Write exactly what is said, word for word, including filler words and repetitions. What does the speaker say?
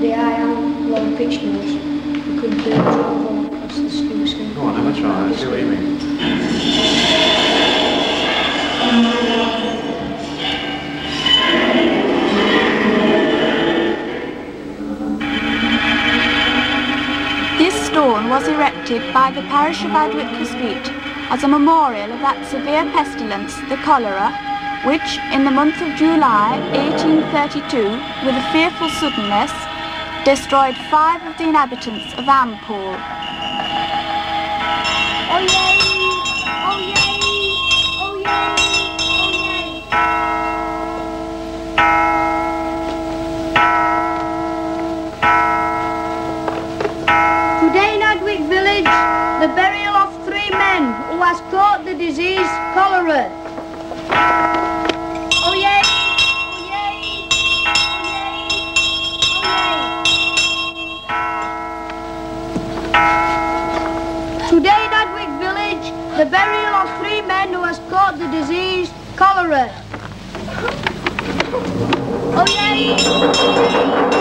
the iron long pitch nose. You could uh, drop one across the sluice. Go on, have a try. I see what you mean. This stone was erected by the parish of Ardwick Street as a memorial of that severe pestilence, the cholera, which in the month of July eighteen thirty-two, with a fearful suddenness, destroyed five of the inhabitants of Ampole. Oh yay! Oh yay! Oh yay! Oh yay! Today in Ardwick village, the burial of three men who has caught the disease cholera. Oh yay! Oh yay! Oh yay! Today in Ardwick village, the burial of three men who has caught the disease cholera. Oh yay!